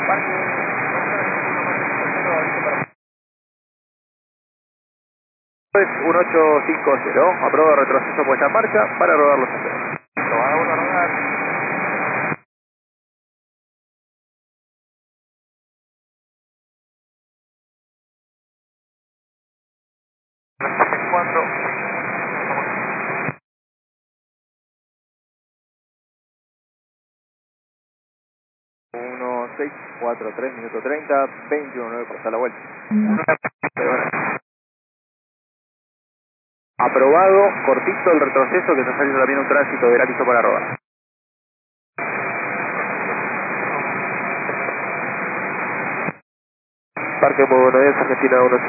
Es 1850, aprobado retroceso puesta en marcha para rodar los senderos. Aprobado, uno a rodar. Cuatro. 1643, minuto 30, 21.9 pasa la vuelta. Aprobado, cortito el retroceso que está saliendo también un tránsito de listo para rodar. Parque Mogonodes, Argentina 1.